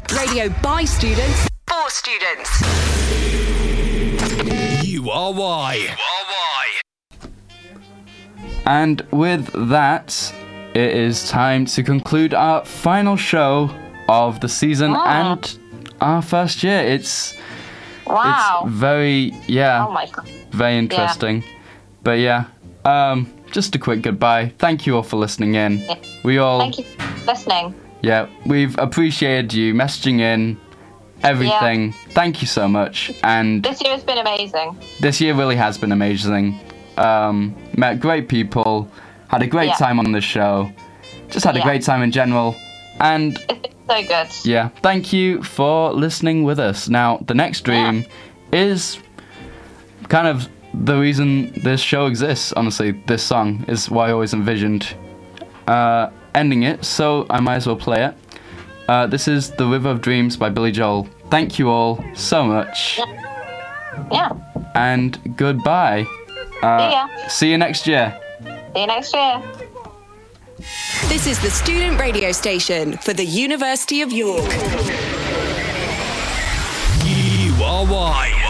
Radio by students, for students. You are why. And with that, it is time to conclude our final show of the season and our first year. It's very, Oh my God. very interesting. But just a quick goodbye. Thank you all for listening in. Yeah. Thank you for listening. Yeah, we've appreciated you messaging in, everything. Yeah. Thank you so much. And this year has been amazing. This year really has been amazing. Met great people, had a great time on the show, just had a great time in general. And it's been so good. Yeah, thank you for listening with us. Now, The Next Dream is kind of the reason this show exists, honestly. This song is why I always envisioned ending it, so I might as well play it. This is The River of Dreams by Billy Joel. Thank you all so much. Yeah. And goodbye. See you next year. See you next year. This is the student radio station for the University of York. You are why.